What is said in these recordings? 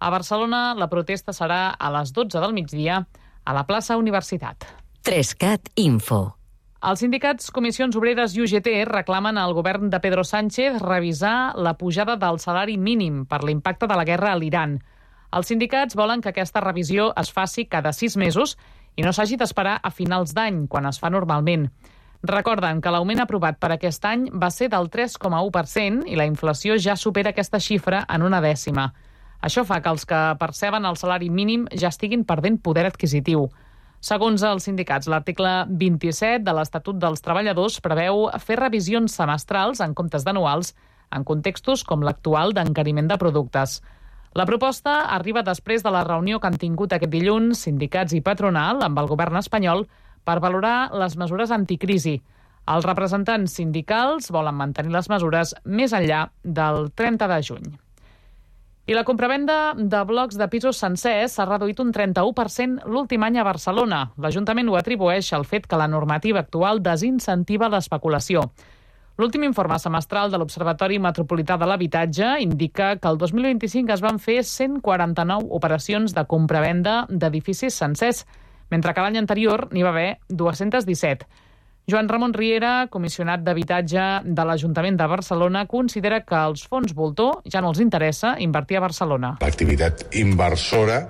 A Barcelona, la protesta serà a les 12 del migdia a la plaça Universitat. 3CAT Info. Els sindicats Comissions Obreres i UGT reclamen al govern de Pedro Sánchez revisar la pujada del salari mínim per l'impacte de la guerra a l'Iran. Els sindicats volen que aquesta revisió es faci cada 6 mesos i no s'hagi d'esperar a finals d'any, quan es fa normalment. Recorden que l'augment aprovat per aquest any va ser del 3,1% i la inflació ja supera aquesta xifra en una dècima. Això fa que els que perceben el salari mínim ja estiguin perdent poder adquisitiu. Segons els sindicats, l'article 27 de l'Estatut dels Treballadors preveu fer revisions semestrals en comptes d'anuals en contextos com l'actual d'encariment de productes. La proposta arriba després de la reunió que han tingut aquest dilluns sindicats i patronal amb el govern espanyol per valorar les mesures anticrisi. Els representants sindicals volen mantenir les mesures més enllà del 30 de juny. I la compravenda de blocs de pisos sencers s'ha reduït un 31% l'últim any a Barcelona. L'Ajuntament ho atribueix al fet que la normativa actual desincentiva l'especulació. L'últim informe semestral de l'Observatori Metropolità de l'Habitatge indica que el 2025 es van fer 149 operacions de compravenda d'edificis sencers, mentre que l'any anterior n'hi va haver 217. Joan Ramon Riera, comissionat d'habitatge de l'Ajuntament de Barcelona, considera que els fons voltor ja no els interessa invertir a Barcelona. L'activitat inversora,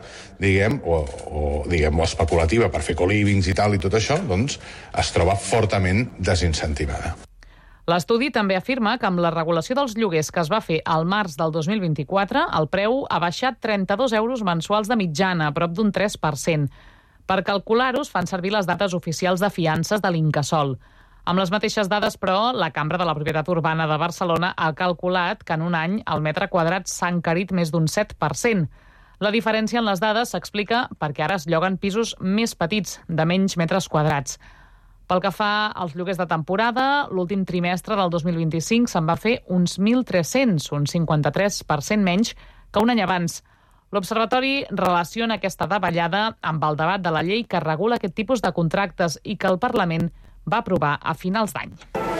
o especulativa per fer co-livings i tal i tot això, doncs es troba fortament desincentivada. L'estudi també afirma que amb la regulació dels lloguers que es va fer al març del 2024, el preu ha baixat 32 euros mensuals de mitjana, a prop d'un 3%. Per calcular-ho, es fan servir les dades oficials de fiances de l'Incasòl. Amb les mateixes dades, però, la Cambra de la Propietat Urbana de Barcelona ha calculat que en un any el metre quadrat s'ha encarit més d'un 7%. La diferència en les dades s'explica perquè ara es lloguen pisos més petits, de menys metres quadrats. Pel que fa als lloguers de temporada, l'últim trimestre del 2025 se'n va fer uns 1.300, un 53% menys que un any abans. L'Observatori relaciona aquesta davallada amb el debat de la llei que regula aquest tipus de contractes i que el Parlament va aprovar a finals d'any.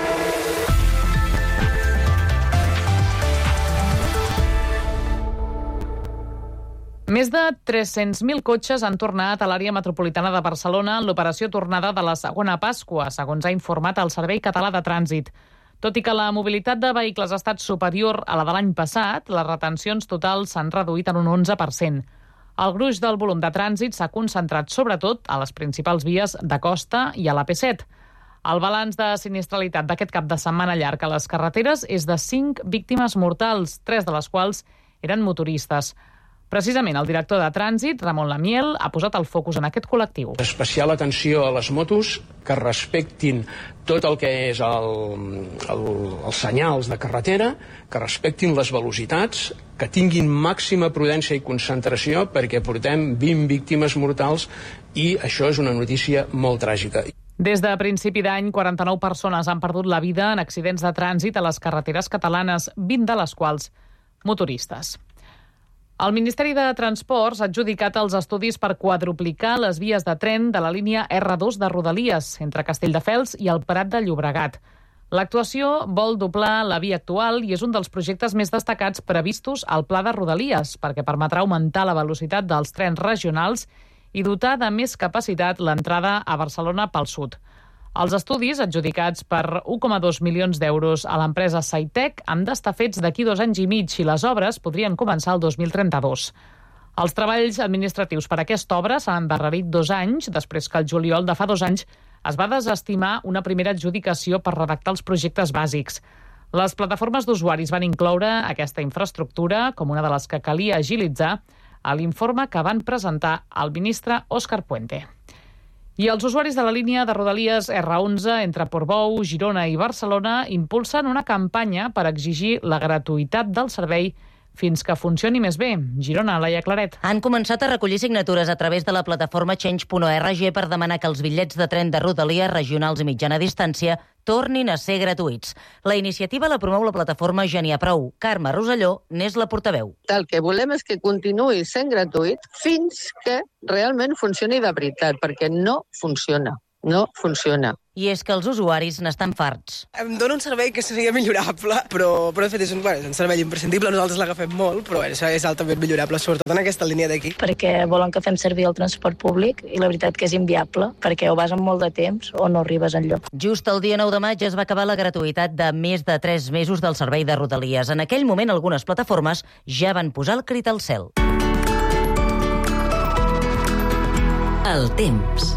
Més de 300.000 cotxes han tornat a l'àrea metropolitana de Barcelona en l'operació tornada de la segona Pasqua, segons ha informat el Servei Català de Trànsit. Tot i que la mobilitat de vehicles ha estat superior a la de l'any passat, les retencions totals s'han reduït en un 11%. El gruix del volum de trànsit s'ha concentrat sobretot a les principals vies de costa i a la P7. El balanç de sinistralitat d'aquest cap de setmana llarg a les carreteres és de 5 víctimes mortals, 3 de les quals eren motoristes. Precisament el director de Trànsit, Ramon Lamiel, ha posat el focus en aquest col·lectiu. Especial atenció a les motos que respectin tot el que és els senyals de carretera, que respectin les velocitats, que tinguin màxima prudència i concentració perquè portem 20 víctimes mortals i això és una notícia molt tràgica. Des de principi d'any, 49 persones han perdut la vida en accidents de trànsit a les carreteres catalanes, 20 de les quals motoristes. El Ministeri de Transports ha adjudicat els estudis per quadruplicar les vies de tren de la línia R2 de Rodalies, entre Castelldefels i el Prat de Llobregat. L'actuació vol doblar la via actual i és un dels projectes més destacats previstos al Pla de Rodalies, perquè permetrà augmentar la velocitat dels trens regionals i dotar de més capacitat l'entrada a Barcelona pel sud. Els estudis, adjudicats per 1,2 milions d'euros a l'empresa Saitec, han d'estar fets d'aquí 2 anys i mig i les obres podrien començar el 2032. Els treballs administratius per a aquesta obra s'han endarrerit 2 anys, després que el juliol de fa 2 anys es va desestimar una primera adjudicació per redactar els projectes bàsics. Les plataformes d'usuaris van incloure aquesta infraestructura com una de les que calia agilitzar a l'informe que van presentar al ministre Òscar Puente. I els usuaris de la línia de Rodalies R11 entre Portbou, Girona i Barcelona impulsen una campanya per exigir la gratuïtat del servei fins que funcioni més bé. Girona, Laia Claret. Han començat a recollir signatures a través de la plataforma change.org per demanar que els bitllets de tren de Rodalies regionals i mitjana distància tornin a ser gratuïts. La iniciativa la promou la plataforma Ja n'hi ha prou. Carme Roselló n'és la portaveu. El que volem és que continuï sent gratuït fins que realment funcioni de veritat, perquè no funciona. I és que els usuaris n'estan farts. Em dona un servei que seria millorable, però de fet és un servei imprescindible, nosaltres l'agafem molt, però això és altament millorable, sobretot en aquesta línia d'aquí. Perquè volen que fem servir el transport públic i la veritat que és inviable, perquè o vas amb molt de temps o no arribes enlloc. Just el dia 9 de maig es va acabar la gratuïtat de més de 3 mesos del servei de Rodalies. En aquell moment algunes plataformes ja van posar el crit al cel. El temps.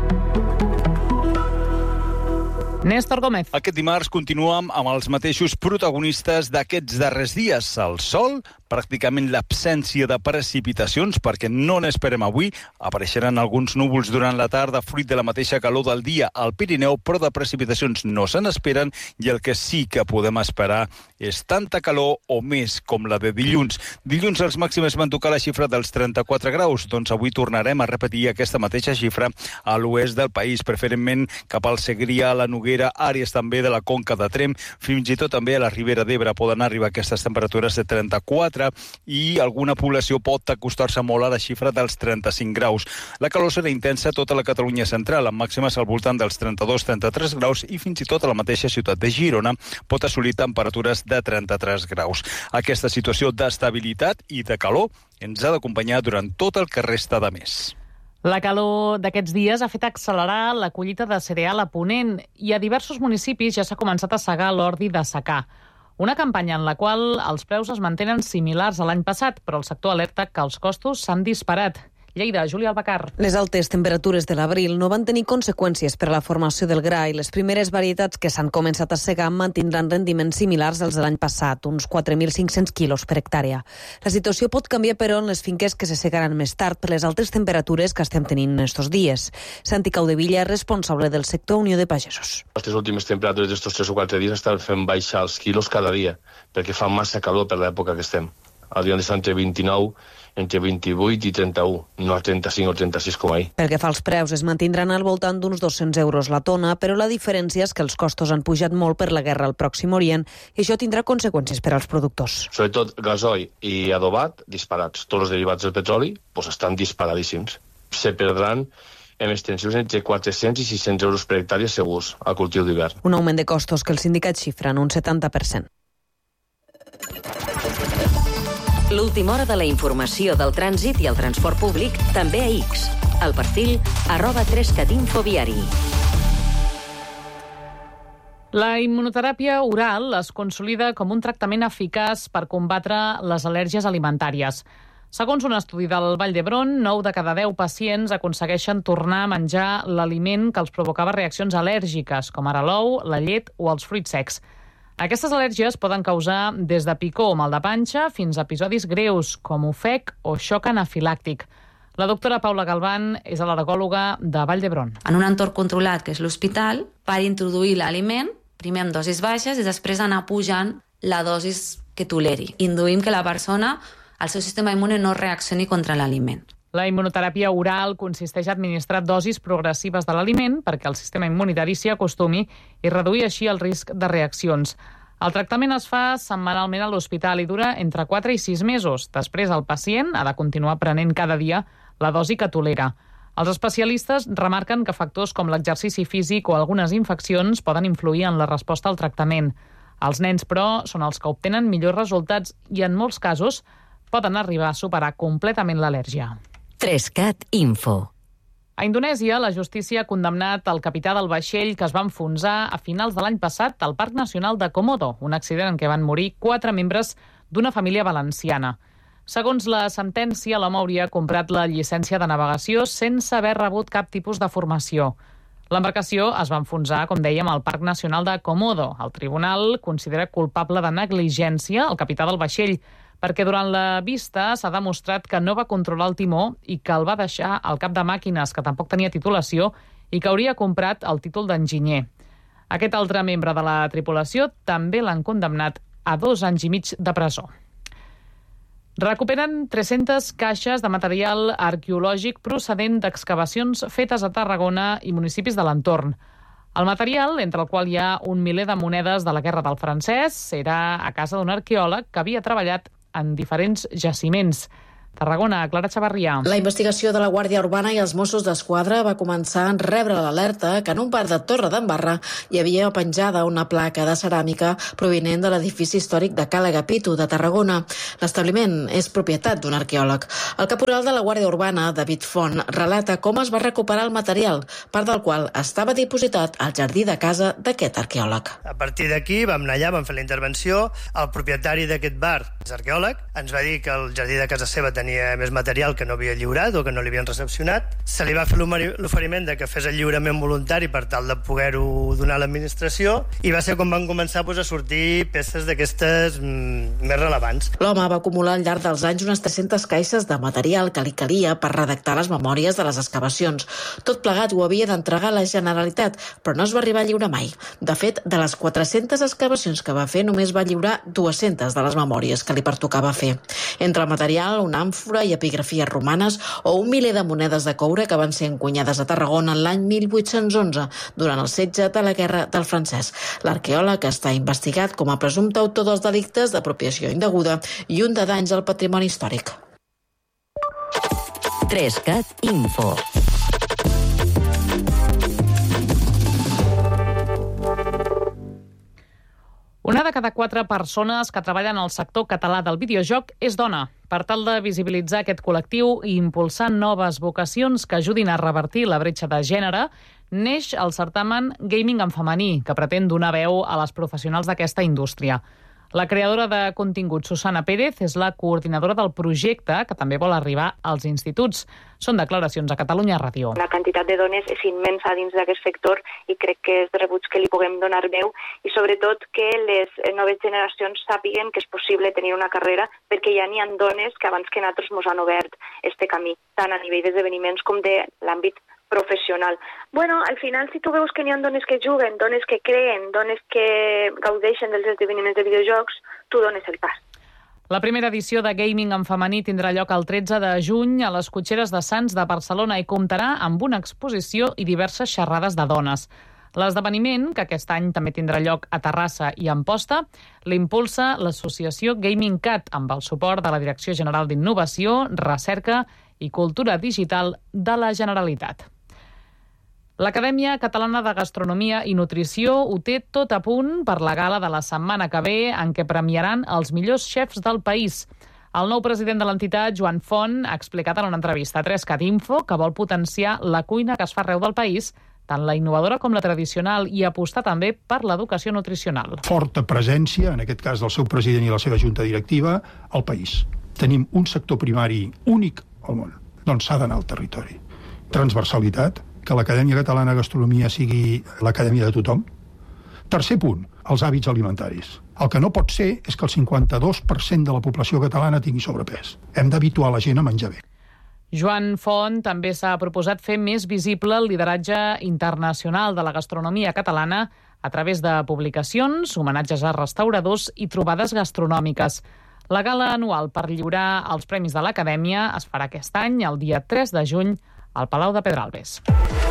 Néstor Gómez. Aquest dimarts continuem amb els mateixos protagonistes d'aquests darrers dies. El sol, pràcticament l'absència de precipitacions, perquè no n'esperem avui. Apareixeran alguns núvols durant la tarda, fruit de la mateixa calor del dia al Pirineu, però de precipitacions no se n'esperen, i el que sí que podem esperar és tanta calor o més com la de dilluns. Dilluns els màxims van tocar la xifra dels 34 graus, doncs avui tornarem a repetir aquesta mateixa xifra a l'oest del país, preferentment cap al Segrià, a la Noguera, àrees també de la Conca de Tremp, fins i tot també a la Ribera d'Ebre poden arribar aquestes temperatures de 34 i alguna població pot acostar-se molt a la xifra dels 35 graus. La calor serà intensa a tota la Catalunya central, amb màximes al voltant dels 32-33 graus i fins i tot a la mateixa ciutat de Girona pot assolir temperatures de 33 graus. Aquesta situació d'estabilitat i de calor ens ha d'acompanyar durant tot el que resta de mes. La calor d'aquests dies ha fet accelerar la collita de cereal a Ponent i a diversos municipis ja s'ha començat a segar l'ordi de secà. Una campanya en la qual els preus es mantenen similars a l'any passat, però el sector alerta que els costos s'han disparat. Lleida, Júlia Albacar. Les altes temperatures de l'abril no van tenir conseqüències per a la formació del gra i les primeres varietats que s'han començat a segar mantindran rendiments similars als de l'any passat, uns 4.500 quilos per hectàrea. La situació pot canviar, però, en les finques que se segaran més tard per les altes temperatures que estem tenint estos dies. Santi Caudevilla, responsable del sector Unió de Pagesos. Les últimes temperatures d'estos 3 o 4 dies estan fent baixar els quilos cada dia, perquè fa massa calor per l'època que estem. Hauríem d'estar entre 29, entre 28 i 31, no a 35 o 36 com ahir. Pel que fa als preus, es mantindran al voltant d'uns 200 euros la tona, però la diferència és que els costos han pujat molt per la guerra al Pròxim Orient i això tindrà conseqüències per als productors. Sobretot gasoil i adobat, disparats. Tots els derivats del petroli estan disparadíssims. Se perdran en extensions entre 400 i 600 euros per hectàrea segurs al cultiu d'hivern. Un augment de costos que els sindicats xifren un 70%. L'última hora de la informació del trànsit i el transport públic també a X. El perfil @3catinfoviari. La immunoteràpia oral es consolida com un tractament eficaç per combatre les al·lèrgies alimentàries. Segons un estudi del Vall d'Hebron, 9 de cada 10 pacients aconsegueixen tornar a menjar l'aliment que els provocava reaccions al·lèrgiques, com ara l'ou, la llet o els fruits secs. Aquestes al·lèrgies poden causar des de picor o mal de panxa fins a episodis greus, com ofec o xoc anafilàctic. La doctora Paula Galván és al·lergòloga de Vall d'Hebron. En un entorn controlat, que és l'hospital, per introduir l'aliment, primer amb dosis baixes i després anar pujant la dosis que toleri. Induïm que la persona, el seu sistema immune, no reaccioni contra l'aliment. La immunoteràpia oral consisteix a administrar dosis progressives de l'aliment perquè el sistema immunitari s'hi acostumi i reduir així el risc de reaccions. El tractament es fa setmanalment a l'hospital i dura entre 4 i 6 mesos. Després el pacient ha de continuar prenent cada dia la dosi que tolera. Els especialistes remarquen que factors com l'exercici físic o algunes infeccions poden influir en la resposta al tractament. Els nens, però, són els que obtenen millors resultats i, en molts casos, poden arribar a superar completament l'al·lèrgia. 3Cat Info. A Indonèsia, la justícia ha condemnat el capità del vaixell que es va enfonsar a finals de l'any passat al Parc Nacional de Komodo, un accident en què van morir 4 membres d'una família valenciana. Segons la sentència, l'home hauria comprat la llicència de navegació sense haver rebut cap tipus de formació. L'embarcació es va enfonsar, com dèiem, al Parc Nacional de Komodo. El tribunal considera culpable de negligència el capità del vaixell, perquè durant la vista s'ha demostrat que no va controlar el timó i que el va deixar al cap de màquines, que tampoc tenia titulació i que hauria comprat el títol d'enginyer. Aquest altre membre de la tripulació també l'han condemnat a 2 anys i mig de presó. Recuperen 300 caixes de material arqueològic procedent d'excavacions fetes a Tarragona i municipis de l'entorn. El material, entre el qual hi ha un miler de monedes de la Guerra del Francès, era a casa d'un arqueòleg que havia treballat en diferents jaciments. Tarragona, Clara Chavarria. La investigació de la Guàrdia Urbana i els Mossos d'Esquadra va començar a rebre l'alerta que en un parc de Torredembarra hi havia penjada una placa de ceràmica provinent de l'edifici històric de Cala Agapito, de Tarragona. L'establiment és propietat d'un arqueòleg. El caporal de la Guàrdia Urbana, David Font, relata com es va recuperar el material, part del qual estava dipositat al jardí de casa d'aquest arqueòleg. A partir d'aquí vam anar allà, vam fer la intervenció. El propietari d'aquest bar, és arqueòleg, ens va dir que el jardí de casa seva tenia més material que no havia lliurat o que no li havien recepcionat. Se li va fer l'oferiment de que fes el lliurament voluntari per tal de poder-ho donar a l'administració, i va ser quan van començar a sortir peces d'aquestes més relevants. L'home va acumular al llarg dels anys unes 300 caixes de material que li calia per redactar les memòries de les excavacions. Tot plegat ho havia d'entregar a la Generalitat, però no es va arribar a lliurar mai. De fet, de les 400 excavacions que va fer, només va lliurar 200 de les memòries que li pertocava fer. Entre el material, una àmfora i epigrafies romanes o un miler de monedes de coure que van ser encunyades a Tarragona en l'any 1811, durant el setge de la Guerra del Francès. L'arqueòleg està investigat com a presumpte autor dels delictes d'apropiació indeguda i un de danys al patrimoni històric. 3CAT Info. Una de cada 4 persones que treballen al sector català del videojoc és dona. Per tal de visibilitzar aquest col·lectiu i impulsar noves vocacions que ajudin a revertir la bretxa de gènere, neix el certamen Gaming en femení, que pretén donar veu a les professionals d'aquesta indústria. La creadora de contingut, Susana Pérez, és la coordinadora del projecte, que també vol arribar als instituts. Són declaracions a Catalunya Ràdio. La quantitat de dones és immensa dins d'aquest sector i crec que és de rebuig que li puguem donar veu i sobretot que les noves generacions sàpiguen que és possible tenir una carrera, perquè ja n'hi ha dones que abans que nosaltres ens han obert este camí, tant a nivell d'esdeveniments com de l'àmbit professional. Bueno, al final, si tu veus que n'hi ha dones que juguen, dones que creen, dones que gaudeixen dels esdeveniments de videojocs, tu dones el pas. La primera edició de Gaming en femení tindrà lloc el 13 de juny a les Cotxeres de Sants de Barcelona i comptarà amb una exposició i diverses xerrades de dones. L'esdeveniment, que aquest any també tindrà lloc a Terrassa i Amposta, l'impulsa l'associació Gaming Cat amb el suport de la Direcció General d'Innovació, Recerca i Cultura Digital de la Generalitat. L'Acadèmia Catalana de Gastronomia i Nutrició ho té tot a punt per la gala de la setmana que ve, en què premiaran els millors xefs del país. El nou president de l'entitat, Joan Font, ha explicat en una entrevista a 3CAT Info que vol potenciar la cuina que es fa arreu del país, tant la innovadora com la tradicional, i apostar també per l'educació nutricional. Forta presència, en aquest cas del seu president i la seva junta directiva, al país. Tenim un sector primari únic al món, doncs s'ha d'anar al territori. Transversalitat, que l'Acadèmia Catalana de Gastronomia sigui l'acadèmia de tothom. Tercer punt, els hàbits alimentaris. El que no pot ser és que el 52% de la població catalana tingui sobrepès. Hem d'habituar la gent a menjar bé. Joan Font també s'ha proposat fer més visible el lideratge internacional de la gastronomia catalana a través de publicacions, homenatges a restauradors i trobades gastronòmiques. La gala anual per lliurar els premis de l'Acadèmia es farà aquest any, el dia 3 de juny, al Palau de Pedralbes.